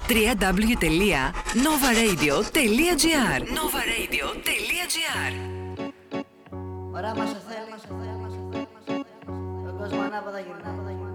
www.novaradio.gr. Ωραία μας θέλει. Τον κόσμο ανάποδα γυρνάει.